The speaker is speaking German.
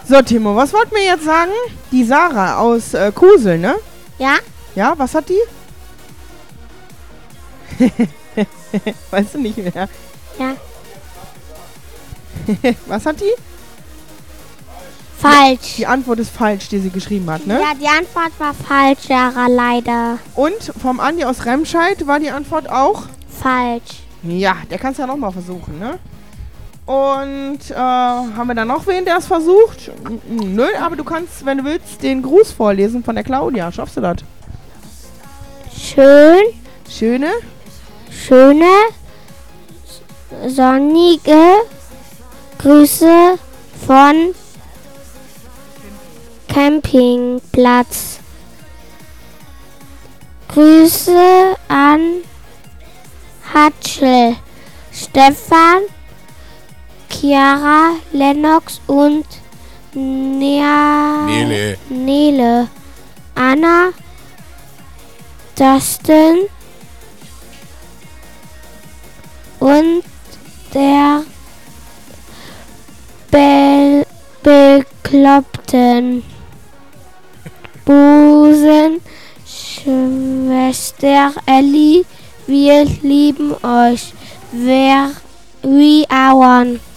So, Timo, was wollten wir jetzt sagen? Die Sarah aus Kusel, ne? Ja? Ja, was hat die? Weißt du nicht mehr? Ja. Was hat die? Falsch. Die Antwort ist falsch, die sie geschrieben hat, ne? Ja, die Antwort war falsch, Sarah, leider. Und vom Andi aus Remscheid war die Antwort auch? Falsch. Ja, der kann es ja nochmal versuchen, ne? Und haben wir da noch wen, der es versucht? Nö, aber du kannst, wenn du willst, den Gruß vorlesen von der Claudia. Schaffst du das? Schöne, Schöne, sonnige Grüße von Campingplatz. Grüße an Hatschel, Stefan, Chiara, Lennox und Nele. Anna, Dustin und der Bekloppten Busenschwester Ellie. Wir lieben euch. We are one.